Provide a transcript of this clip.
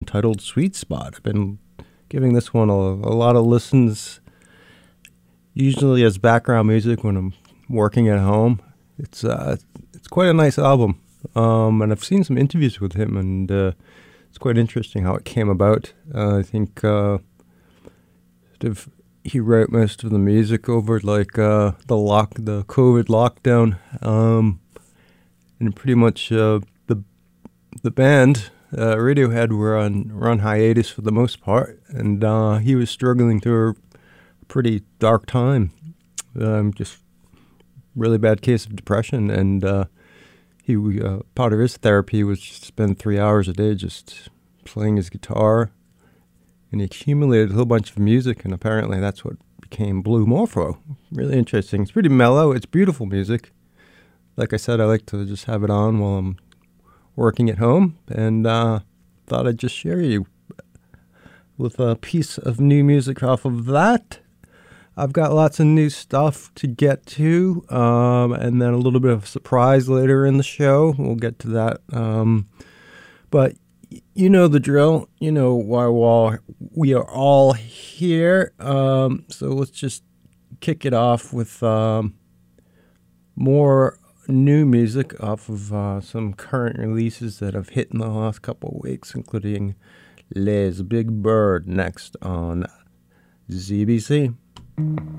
titled Sweet Spot. I've been giving this one a lot of listens, usually as background music when I'm working at home. It's quite a nice album, and I've seen some interviews with him, and it's quite interesting how it came about. I think he wrote most of the music over like the COVID lockdown, and pretty much the band Radiohead were on hiatus for the most part, and he was struggling through a pretty dark time, just really bad case of depression, and he part of his therapy was just spend 3 hours a day just playing his guitar, and he accumulated a whole bunch of music, and apparently that's what became Blue Morpho. Really interesting. It's pretty mellow. It's beautiful music. Like I said, I like to just have it on while I'm working at home, and thought I'd just share you with a piece of new music off of that. I've got lots of new stuff to get to, and then a little bit of a surprise later in the show. We'll get to that. But you know the drill. You know why we are all here. So let's just kick it off with more new music off of some current releases that have hit in the last couple of weeks, including Les Big Bird next on ZBC.